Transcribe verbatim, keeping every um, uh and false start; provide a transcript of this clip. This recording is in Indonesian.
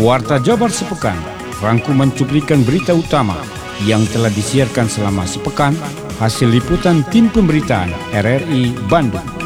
Warta Jabar Sepekan, rangkuman cuplikan berita utama yang telah disiarkan selama sepekan, hasil liputan tim pemberitaan R R I Bandung.